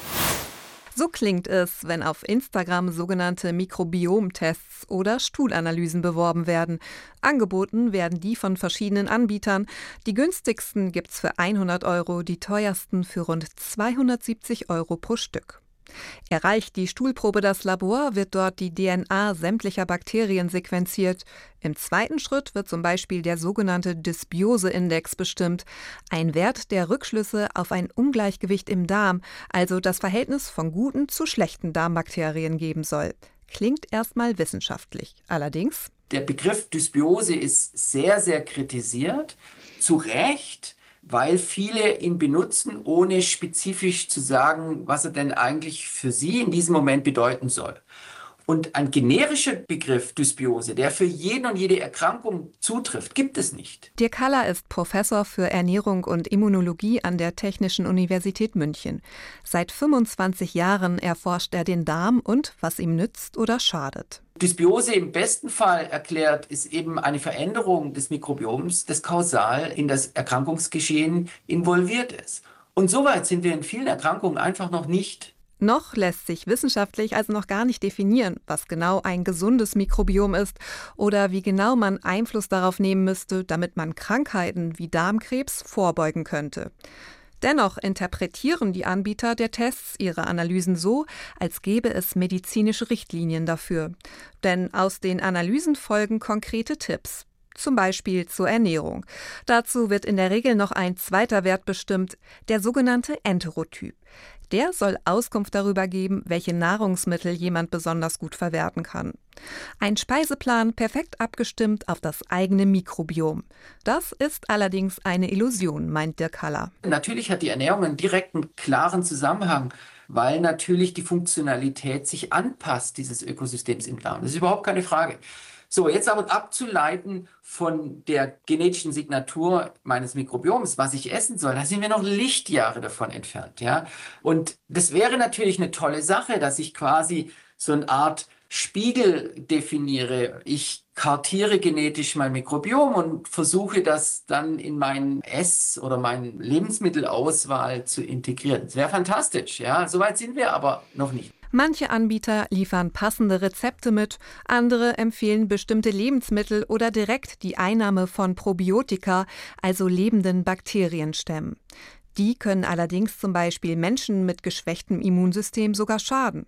So klingt es, wenn auf Instagram sogenannte Mikrobiomtests oder Stuhlanalysen beworben werden. Angeboten werden die von verschiedenen Anbietern. Die günstigsten gibt's für 100 €, die teuersten für rund 270 € pro Stück. Erreicht die Stuhlprobe das Labor, wird dort die DNA sämtlicher Bakterien sequenziert. Im zweiten Schritt wird zum Beispiel der sogenannte Dysbiose-Index bestimmt, ein Wert, der Rückschlüsse auf ein Ungleichgewicht im Darm, also das Verhältnis von guten zu schlechten Darmbakterien geben soll. Klingt erstmal wissenschaftlich. Allerdings: Der Begriff Dysbiose ist sehr, sehr kritisiert, zu Recht, weil viele ihn benutzen, ohne spezifisch zu sagen, was er denn eigentlich für sie in diesem Moment bedeuten soll. Und ein generischer Begriff Dysbiose, der für jeden und jede Erkrankung zutrifft, gibt es nicht. Dirk Haller ist Professor für Ernährung und Immunologie an der Technischen Universität München. Seit 25 Jahren erforscht er den Darm und was ihm nützt oder schadet. Dysbiose im besten Fall erklärt ist eben eine Veränderung des Mikrobioms, das kausal in das Erkrankungsgeschehen involviert ist. Und soweit sind wir in vielen Erkrankungen einfach noch nicht. Noch lässt sich wissenschaftlich also noch gar nicht definieren, was genau ein gesundes Mikrobiom ist oder wie genau man Einfluss darauf nehmen müsste, damit man Krankheiten wie Darmkrebs vorbeugen könnte. Dennoch interpretieren die Anbieter der Tests ihre Analysen so, als gäbe es medizinische Richtlinien dafür. Denn aus den Analysen folgen konkrete Tipps. Zum Beispiel zur Ernährung. Dazu wird in der Regel noch ein zweiter Wert bestimmt, der sogenannte Enterotyp. Der soll Auskunft darüber geben, welche Nahrungsmittel jemand besonders gut verwerten kann. Ein Speiseplan perfekt abgestimmt auf das eigene Mikrobiom. Das ist allerdings eine Illusion, meint Dirk Haller. Natürlich hat die Ernährung einen direkten, klaren Zusammenhang, weil natürlich die Funktionalität sich anpasst, dieses Ökosystems im Darm. Das ist überhaupt keine Frage. So, jetzt aber abzuleiten von der genetischen Signatur meines Mikrobioms, was ich essen soll, da sind wir noch Lichtjahre davon entfernt. Ja? Und das wäre natürlich eine tolle Sache, dass ich quasi so eine Art Spiegel definiere. Ich kartiere genetisch mein Mikrobiom und versuche das dann in mein oder meine Lebensmittelauswahl zu integrieren. Das wäre fantastisch. Ja? Soweit sind wir aber noch nicht. Manche Anbieter liefern passende Rezepte mit, andere empfehlen bestimmte Lebensmittel oder direkt die Einnahme von Probiotika, also lebenden Bakterienstämmen. Die können allerdings zum Beispiel Menschen mit geschwächtem Immunsystem sogar schaden.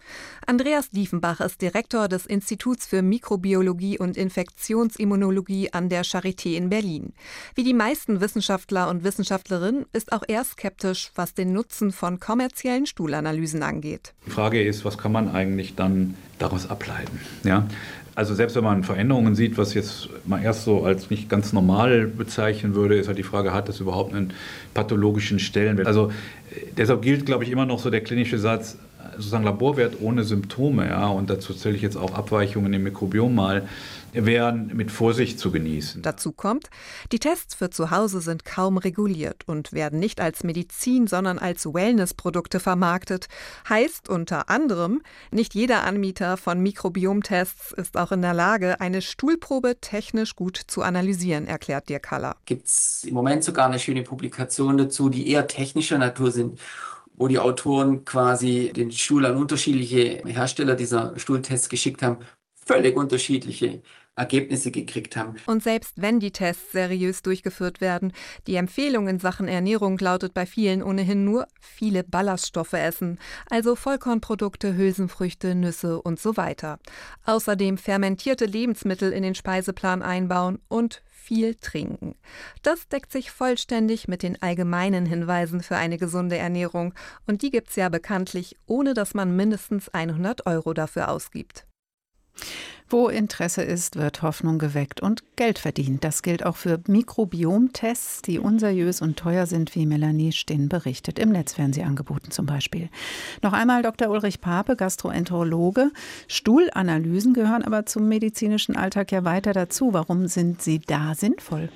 Andreas Diefenbach ist Direktor des Instituts für Mikrobiologie und Infektionsimmunologie an der Charité in Berlin. Wie die meisten Wissenschaftler und Wissenschaftlerinnen ist auch er skeptisch, was den Nutzen von kommerziellen Stuhlanalysen angeht. Die Frage ist, was kann man eigentlich dann daraus ableiten? Ja? Also selbst wenn man Veränderungen sieht, was jetzt mal erst so als nicht ganz normal bezeichnen würde, ist halt die Frage, hat das überhaupt einen pathologischen Stellenwert? Also deshalb gilt, glaube ich, immer noch so der klinische Satz, sozusagen Laborwert ohne Symptome, ja, und dazu zähle ich jetzt auch Abweichungen im Mikrobiom mal, wären mit Vorsicht zu genießen. Dazu kommt, die Tests für zu Hause sind kaum reguliert und werden nicht als Medizin, sondern als Wellnessprodukte vermarktet. Heißt unter anderem, nicht jeder Anbieter von Mikrobiomtests ist auch in der Lage, eine Stuhlprobe technisch gut zu analysieren, erklärt Dirk Haller. Gibt es im Moment sogar eine schöne Publikation dazu, die eher technischer Natur sind, wo die Autoren quasi den Stuhl an unterschiedliche Hersteller dieser Stuhltests geschickt haben. völlig unterschiedliche Ergebnisse gekriegt haben. Und selbst wenn die Tests seriös durchgeführt werden, die Empfehlung in Sachen Ernährung lautet bei vielen ohnehin nur viele Ballaststoffe essen, also Vollkornprodukte, Hülsenfrüchte, Nüsse und so weiter. Außerdem fermentierte Lebensmittel in den Speiseplan einbauen und viel trinken. Das deckt sich vollständig mit den allgemeinen Hinweisen für eine gesunde Ernährung und die gibt's ja bekanntlich, ohne dass man mindestens 100 € dafür ausgibt. Wo Interesse ist, wird Hoffnung geweckt und Geld verdient. Das gilt auch für Mikrobiomtests, die unseriös und teuer sind, wie Melanie Stinn berichtet, im Netzfernsehangeboten zum Beispiel. Noch einmal Dr. Ulrich Pape, Gastroenterologe. Stuhlanalysen gehören aber zum medizinischen Alltag ja weiter dazu. Warum sind sie da sinnvoll?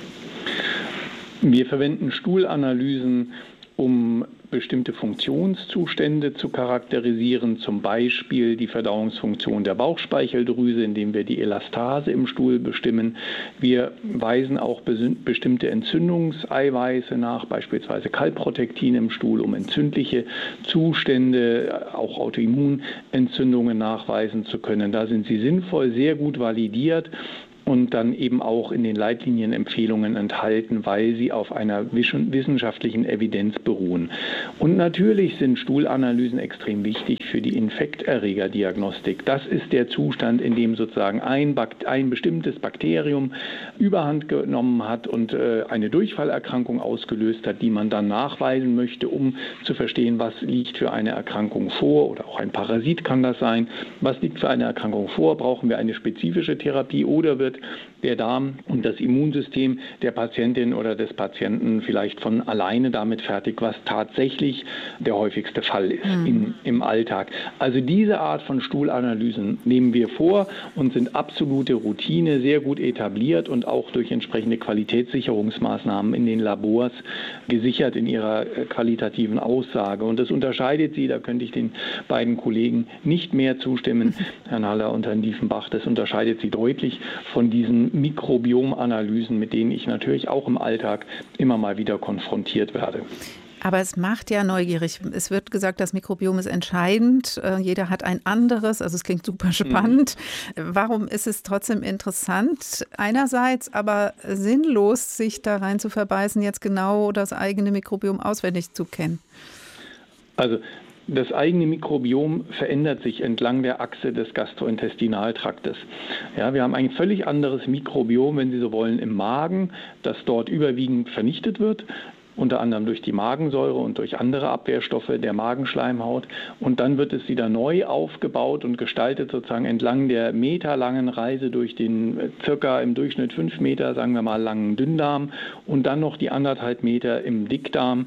Wir verwenden Stuhlanalysen, um bestimmte Funktionszustände zu charakterisieren, zum Beispiel die Verdauungsfunktion der Bauchspeicheldrüse, indem wir die Elastase im Stuhl bestimmen. Wir weisen auch bestimmte Entzündungseiweiße nach, beispielsweise Kalprotektin im Stuhl, um entzündliche Zustände, auch Autoimmunentzündungen nachweisen zu können. Da sind sie sinnvoll, sehr gut validiert und dann eben auch in den Leitlinienempfehlungen enthalten, weil sie auf einer wissenschaftlichen Evidenz beruhen. Und natürlich sind Stuhlanalysen extrem wichtig für die Infekterregerdiagnostik. Das ist der Zustand, in dem sozusagen ein bestimmtes Bakterium Überhand genommen hat und eine Durchfallerkrankung ausgelöst hat, die man dann nachweisen möchte, um zu verstehen, was liegt für eine Erkrankung vor, oder auch ein Parasit kann das sein. Was liegt für eine Erkrankung vor? Brauchen wir eine spezifische Therapie oder wird der Darm und das Immunsystem der Patientin oder des Patienten vielleicht von alleine damit fertig, was tatsächlich der häufigste Fall ist im Alltag. Also diese Art von Stuhlanalysen nehmen wir vor und sind absolute Routine, sehr gut etabliert und auch durch entsprechende Qualitätssicherungsmaßnahmen in den Labors gesichert in ihrer qualitativen Aussage. Und das unterscheidet sie, da könnte ich den beiden Kollegen nicht mehr zustimmen, Herrn Haller und Herrn Diefenbach, das unterscheidet sie deutlich von diesen Mikrobiomanalysen, mit denen ich natürlich auch im Alltag immer mal wieder konfrontiert werde. Aber es macht ja neugierig. Es wird gesagt, das Mikrobiom ist entscheidend. Jeder hat ein anderes. Also es klingt super spannend. Warum ist es trotzdem interessant? Einerseits aber sinnlos, sich da rein zu verbeißen, jetzt genau das eigene Mikrobiom auswendig zu kennen. Also das eigene Mikrobiom verändert sich entlang der Achse des Gastrointestinaltraktes. Ja, wir haben ein völlig anderes Mikrobiom, wenn Sie so wollen, im Magen, das dort überwiegend vernichtet wird, unter anderem durch die Magensäure und durch andere Abwehrstoffe der Magenschleimhaut. Und dann wird es wieder neu aufgebaut und gestaltet sozusagen entlang der meterlangen Reise durch den circa im Durchschnitt 5 Meter, sagen wir mal, langen Dünndarm und dann noch die 1,5 Meter im Dickdarm,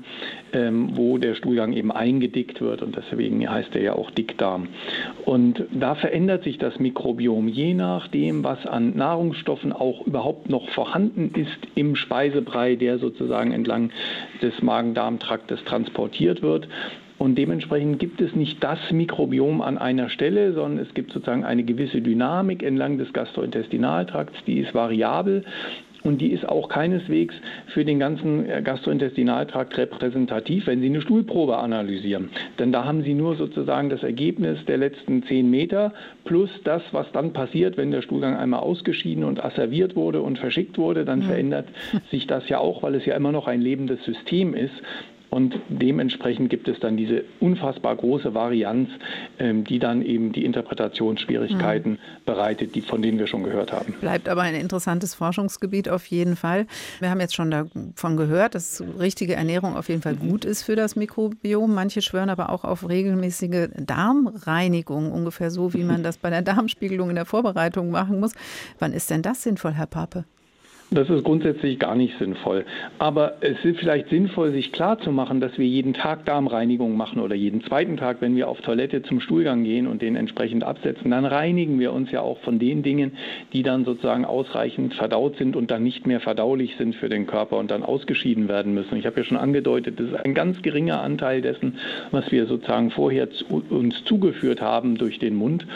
wo der Stuhlgang eben eingedickt wird und deswegen heißt er ja auch Dickdarm. Und da verändert sich das Mikrobiom je nachdem, was an Nahrungsstoffen auch überhaupt noch vorhanden ist im Speisebrei, der sozusagen entlang des Magen-Darm-Traktes transportiert wird. Und dementsprechend gibt es nicht das Mikrobiom an einer Stelle, sondern es gibt sozusagen eine gewisse Dynamik entlang des Gastrointestinaltrakts, die ist variabel. Und die ist auch keineswegs für den ganzen Gastrointestinaltrakt repräsentativ, wenn Sie eine Stuhlprobe analysieren. Denn da haben Sie nur sozusagen das Ergebnis der letzten 10 Meter plus das, was dann passiert, wenn der Stuhlgang einmal ausgeschieden und asserviert wurde und verschickt wurde. Dann verändert sich das ja auch, weil es ja immer noch ein lebendes System ist. Und dementsprechend gibt es dann diese unfassbar große Varianz, die dann eben die Interpretationsschwierigkeiten bereitet, von denen wir schon gehört haben. Bleibt aber ein interessantes Forschungsgebiet auf jeden Fall. Wir haben jetzt schon davon gehört, dass richtige Ernährung auf jeden Fall gut ist für das Mikrobiom. Manche schwören aber auch auf regelmäßige Darmreinigung, ungefähr so, wie man das bei der Darmspiegelung in der Vorbereitung machen muss. Wann ist denn das sinnvoll, Herr Pape? Das ist grundsätzlich gar nicht sinnvoll. Aber es ist vielleicht sinnvoll, sich klarzumachen, dass wir jeden Tag Darmreinigung machen oder jeden zweiten Tag, wenn wir auf Toilette zum Stuhlgang gehen und den entsprechend absetzen. Dann reinigen wir uns ja auch von den Dingen, die dann sozusagen ausreichend verdaut sind und dann nicht mehr verdaulich sind für den Körper und dann ausgeschieden werden müssen. Ich habe ja schon angedeutet, das ist ein ganz geringer Anteil dessen, was wir sozusagen vorher uns zugeführt haben durch den Mund.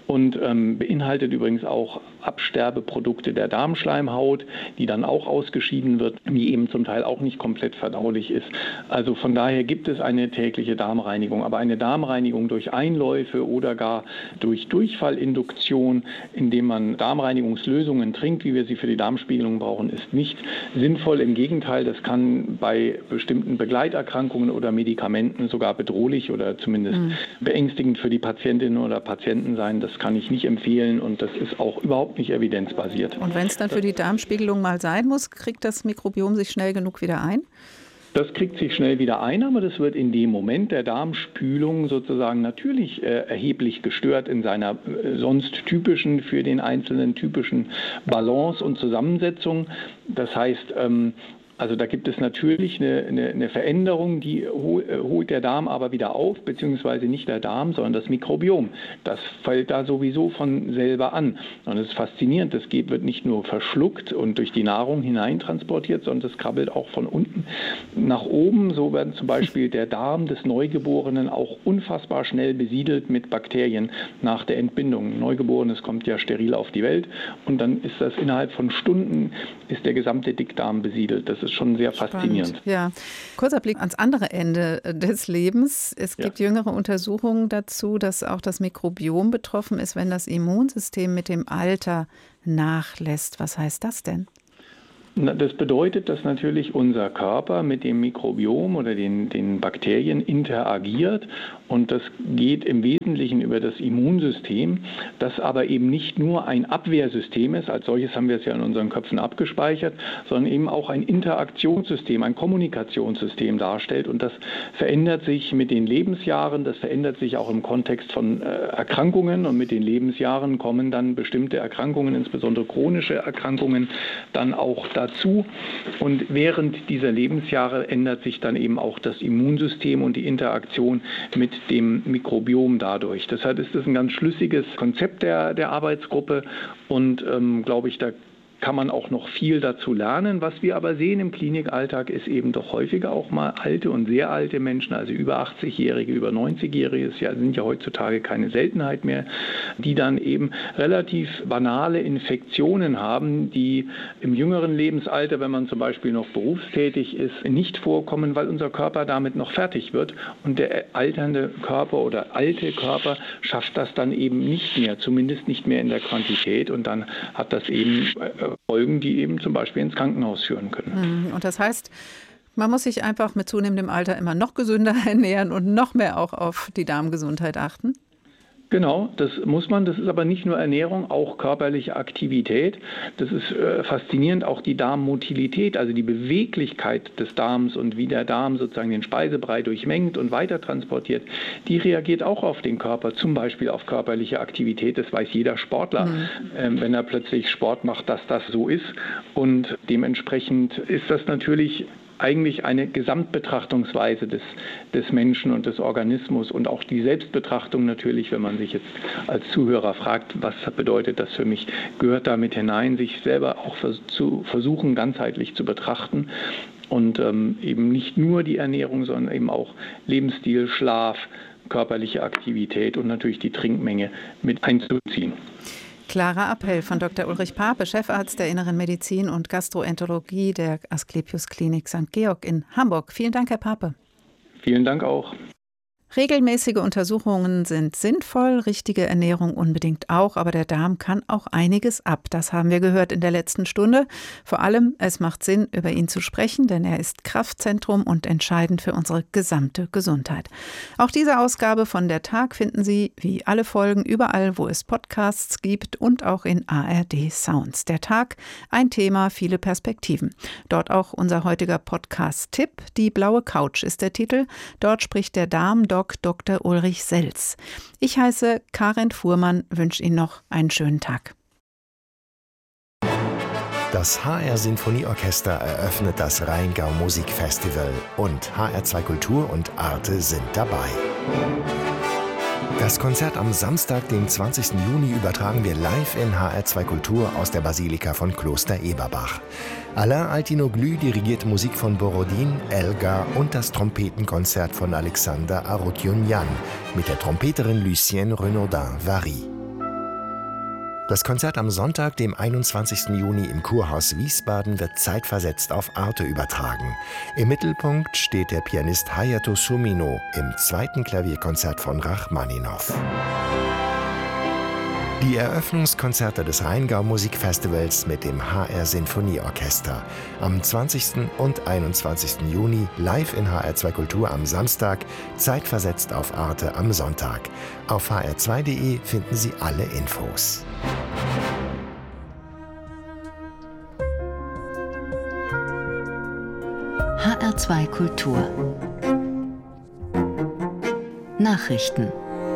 und beinhaltet übrigens auch Absterbeprodukte der Darmschleimhaut, die dann auch ausgeschieden wird, die eben zum Teil auch nicht komplett verdaulich ist. Also von daher gibt es eine tägliche Darmreinigung, aber eine Darmreinigung durch Einläufe oder gar durch Durchfallinduktion, indem man Darmreinigungslösungen trinkt, wie wir sie für die Darmspiegelung brauchen, ist nicht sinnvoll. Im Gegenteil, das kann bei bestimmten Begleiterkrankungen oder Medikamenten sogar bedrohlich oder zumindest beängstigend für die Patientinnen oder Patienten sein. Das kann ich nicht empfehlen und das ist auch überhaupt nicht evidenzbasiert. Und wenn es dann für die Darmspiegelung mal sein muss, kriegt das Mikrobiom sich schnell genug wieder ein? Das kriegt sich schnell wieder ein, aber das wird in dem Moment der Darmspülung sozusagen natürlich erheblich gestört in seiner sonst typischen, für den Einzelnen typischen Balance und Zusammensetzung. Das heißt, also da gibt es natürlich eine Veränderung, die holt der Darm aber wieder auf, beziehungsweise nicht der Darm, sondern das Mikrobiom. Das fällt da sowieso von selber an. Und es ist faszinierend, das wird nicht nur verschluckt und durch die Nahrung hineintransportiert, sondern das krabbelt auch von unten nach oben. So werden zum Beispiel der Darm des Neugeborenen auch unfassbar schnell besiedelt mit Bakterien nach der Entbindung. Ein Neugeborenes kommt ja steril auf die Welt und dann ist das innerhalb von Stunden ist der gesamte Dickdarm besiedelt. Das ist schon sehr faszinierend. Spannend, ja. Kurzer Blick ans andere Ende des Lebens. Es gibt jüngere Untersuchungen dazu, dass auch das Mikrobiom betroffen ist, wenn das Immunsystem mit dem Alter nachlässt. Was heißt das denn? Das bedeutet, dass natürlich unser Körper mit dem Mikrobiom oder den Bakterien interagiert und das geht im Wesentlichen über das Immunsystem, das aber eben nicht nur ein Abwehrsystem ist, als solches haben wir es ja in unseren Köpfen abgespeichert, sondern eben auch ein Interaktionssystem, ein Kommunikationssystem darstellt und das verändert sich mit den Lebensjahren, das verändert sich auch im Kontext von Erkrankungen und mit den Lebensjahren kommen dann bestimmte Erkrankungen, insbesondere chronische Erkrankungen, dann auch dazu und während dieser Lebensjahre ändert sich dann eben auch das Immunsystem und die Interaktion mit dem Mikrobiom dadurch. Deshalb ist das ein ganz schlüssiges Konzept der Arbeitsgruppe und glaube ich, da kann man auch noch viel dazu lernen. Was wir aber sehen im Klinikalltag ist eben doch häufiger auch mal alte und sehr alte Menschen, also über 80-Jährige, über 90-Jährige, sind ja heutzutage keine Seltenheit mehr, die dann eben relativ banale Infektionen haben, die im jüngeren Lebensalter, wenn man zum Beispiel noch berufstätig ist, nicht vorkommen, weil unser Körper damit noch fertig wird und der alternde Körper oder alte Körper schafft das dann eben nicht mehr, zumindest nicht mehr in der Quantität und dann hat das eben Folgen, die eben zum Beispiel ins Krankenhaus führen können. Und das heißt, man muss sich einfach mit zunehmendem Alter immer noch gesünder ernähren und noch mehr auch auf die Darmgesundheit achten? Genau, das muss man. Das ist aber nicht nur Ernährung, auch körperliche Aktivität. Das ist faszinierend, auch die Darmmotilität, also die Beweglichkeit des Darms und wie der Darm sozusagen den Speisebrei durchmengt und weiter transportiert, die reagiert auch auf den Körper, zum Beispiel auf körperliche Aktivität. Das weiß jeder Sportler, wenn er plötzlich Sport macht, dass das so ist. Und dementsprechend ist das natürlich eigentlich eine Gesamtbetrachtungsweise des Menschen und des Organismus und auch die Selbstbetrachtung natürlich, wenn man sich jetzt als Zuhörer fragt, was bedeutet das für mich, gehört damit hinein, sich selber auch zu versuchen, ganzheitlich zu betrachten und eben nicht nur die Ernährung, sondern eben auch Lebensstil, Schlaf, körperliche Aktivität und natürlich die Trinkmenge mit einzuziehen. Klarer Appell von Dr. Ulrich Pape, Chefarzt der Inneren Medizin und Gastroenterologie der Asklepios Klinik St. Georg in Hamburg. Vielen Dank, Herr Pape. Vielen Dank auch. Regelmäßige Untersuchungen sind sinnvoll, richtige Ernährung unbedingt auch, aber der Darm kann auch einiges ab. Das haben wir gehört in der letzten Stunde. Vor allem, es macht Sinn, über ihn zu sprechen, denn er ist Kraftzentrum und entscheidend für unsere gesamte Gesundheit. Auch diese Ausgabe von Der Tag finden Sie, wie alle Folgen, überall, wo es Podcasts gibt und auch in ARD Sounds. Der Tag, ein Thema, viele Perspektiven. Dort auch unser heutiger Podcast-Tipp. Die blaue Couch ist der Titel. Dort spricht der Darmdoc Dr. Ulrich Selz. Ich heiße Karin Fuhrmann, wünsche Ihnen noch einen schönen Tag. Das HR Sinfonieorchester eröffnet das Rheingau Musikfestival und HR2 Kultur und Arte sind dabei. Das Konzert am Samstag, dem 20. Juni, übertragen wir live in HR2 Kultur aus der Basilika von Kloster Eberbach. Alain Altinoglou dirigiert Musik von Borodin, Elgar und das Trompetenkonzert von Alexander Arutjunjan mit der Trompeterin Lucienne Renaudin-Vary. Das Konzert am Sonntag, dem 21. Juni im Kurhaus Wiesbaden, wird zeitversetzt auf Arte übertragen. Im Mittelpunkt steht der Pianist Hayato Sumino im 2. Klavierkonzert von Rachmaninow. Die Eröffnungskonzerte des Rheingau Musikfestivals mit dem HR Sinfonieorchester. Am 20. und 21. Juni live in HR2 Kultur am Samstag, zeitversetzt auf Arte am Sonntag. Auf hr2.de finden Sie alle Infos. HR2 Kultur Nachrichten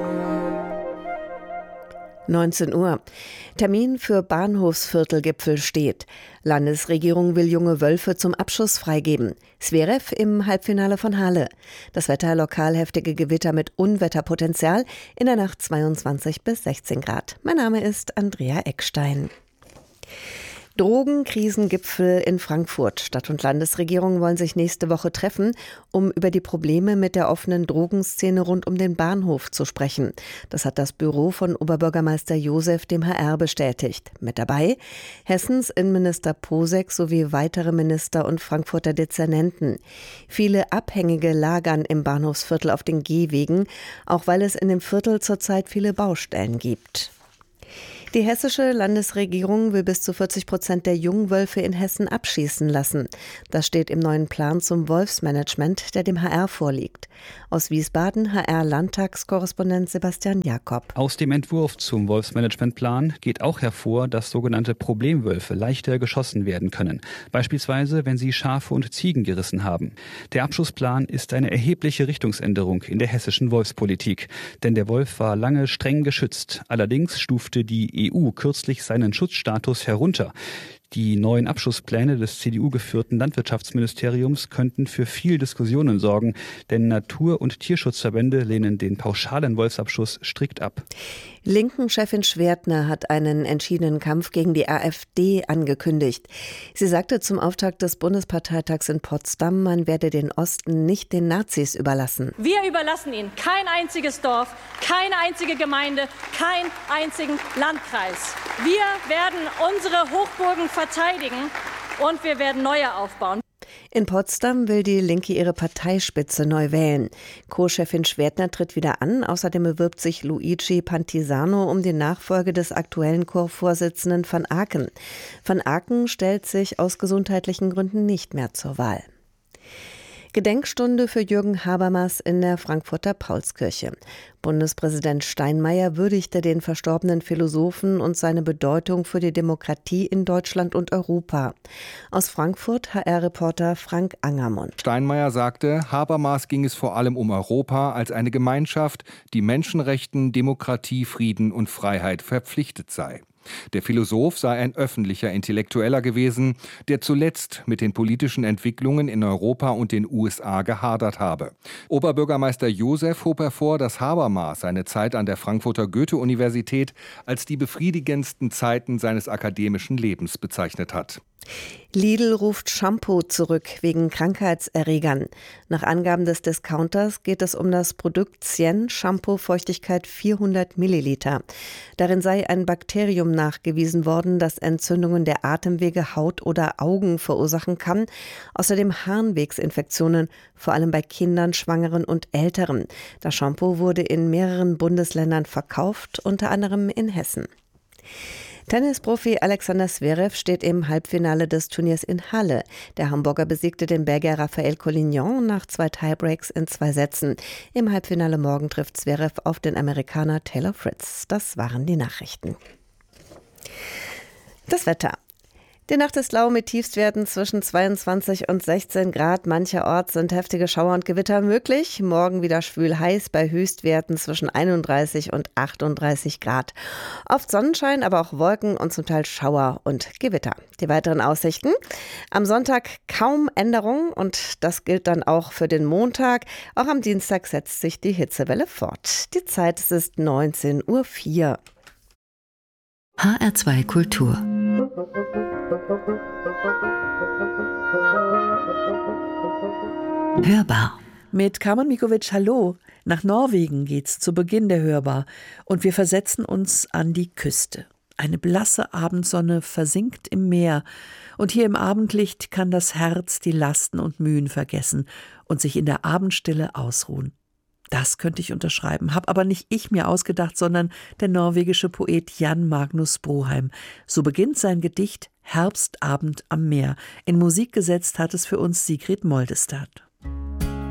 19 Uhr. Termin für Bahnhofsviertelgipfel steht. Landesregierung will junge Wölfe zum Abschuss freigeben. Zverev im Halbfinale von Halle. Das Wetter: lokal heftige Gewitter mit Unwetterpotenzial. In der Nacht 22 bis 16 Grad. Mein Name ist Andrea Eckstein. Drogenkrisengipfel in Frankfurt. Stadt- und Landesregierung wollen sich nächste Woche treffen, um über die Probleme mit der offenen Drogenszene rund um den Bahnhof zu sprechen. Das hat das Büro von Oberbürgermeister Josef dem HR bestätigt. Mit dabei Hessens Innenminister Posek sowie weitere Minister und Frankfurter Dezernenten. Viele Abhängige lagern im Bahnhofsviertel auf den Gehwegen, auch weil es in dem Viertel zurzeit viele Baustellen gibt. Die hessische Landesregierung will bis zu 40% der Jungwölfe in Hessen abschießen lassen. Das steht im neuen Plan zum Wolfsmanagement, der dem HR vorliegt. Aus Wiesbaden HR-Landtagskorrespondent Sebastian Jakob. Aus dem Entwurf zum Wolfsmanagementplan geht auch hervor, dass sogenannte Problemwölfe leichter geschossen werden können. Beispielsweise, wenn sie Schafe und Ziegen gerissen haben. Der Abschussplan ist eine erhebliche Richtungsänderung in der hessischen Wolfspolitik. Denn der Wolf war lange streng geschützt. Allerdings stufte die EU kürzlich seinen Schutzstatus herunter. Die neuen Abschusspläne des CDU-geführten Landwirtschaftsministeriums könnten für viel Diskussionen sorgen, denn Natur- und Tierschutzverbände lehnen den pauschalen Wolfsabschuss strikt ab. Linken-Chefin Schwertner hat einen entschiedenen Kampf gegen die AfD angekündigt. Sie sagte zum Auftakt des Bundesparteitags in Potsdam, man werde den Osten nicht den Nazis überlassen. Wir überlassen ihnen kein einziges Dorf, keine einzige Gemeinde, keinen einzigen Landkreis. Wir werden unsere Hochburgen verteidigen und wir werden neue aufbauen. In Potsdam will die Linke ihre Parteispitze neu wählen. Co-Chefin Schwertner tritt wieder an. Außerdem bewirbt sich Luigi Pantisano um die Nachfolge des aktuellen Chorvorsitzenden van Aken. Van Aken stellt sich aus gesundheitlichen Gründen nicht mehr zur Wahl. Gedenkstunde für Jürgen Habermas in der Frankfurter Paulskirche. Bundespräsident Steinmeier würdigte den verstorbenen Philosophen und seine Bedeutung für die Demokratie in Deutschland und Europa. Aus Frankfurt HR-Reporter Frank Angermund. Steinmeier sagte, Habermas ging es vor allem um Europa als eine Gemeinschaft, die Menschenrechten, Demokratie, Frieden und Freiheit verpflichtet sei. Der Philosoph sei ein öffentlicher Intellektueller gewesen, der zuletzt mit den politischen Entwicklungen in Europa und den USA gehadert habe. Oberbürgermeister Josef hob hervor, dass Habermas seine Zeit an der Frankfurter Goethe-Universität als die befriedigendsten Zeiten seines akademischen Lebens bezeichnet hat. Lidl ruft Shampoo zurück wegen Krankheitserregern. Nach Angaben des Discounters geht es um das Produkt Cien Shampoo Feuchtigkeit 400 Milliliter. Darin sei ein Bakterium nachgewiesen worden, das Entzündungen der Atemwege, Haut oder Augen verursachen kann. Außerdem Harnwegsinfektionen, vor allem bei Kindern, Schwangeren und Älteren. Das Shampoo wurde in mehreren Bundesländern verkauft, unter anderem in Hessen. Tennisprofi Alexander Zverev steht im Halbfinale des Turniers in Halle. Der Hamburger besiegte den Belgier Raphael Collignon nach 2 Tiebreaks in 2 Sätzen. Im Halbfinale morgen trifft Zverev auf den Amerikaner Taylor Fritz. Das waren die Nachrichten. Das Wetter. Die Nacht ist lau mit Tiefstwerten zwischen 22 und 16 Grad. Mancherorts sind heftige Schauer und Gewitter möglich. Morgen wieder schwül heiß bei Höchstwerten zwischen 31 und 38 Grad. Oft Sonnenschein, aber auch Wolken und zum Teil Schauer und Gewitter. Die weiteren Aussichten. Am Sonntag kaum Änderung und das gilt dann auch für den Montag. Auch am Dienstag setzt sich die Hitzewelle fort. Die Zeit ist 19:04 Uhr. HR2 Kultur. Hörbar. Mit Carmen Mikovic, hallo. Nach Norwegen geht's zu Beginn der Hörbar und wir versetzen uns an die Küste. Eine blasse Abendsonne versinkt im Meer, und hier im Abendlicht kann das Herz die Lasten und Mühen vergessen und sich in der Abendstille ausruhen. Das könnte ich unterschreiben, hab aber nicht ich mir ausgedacht, sondern der norwegische Poet Jan Magnus Broheim. So beginnt sein Gedicht Herbstabend am Meer. In Musik gesetzt hat es für uns Sigrid Moldestad.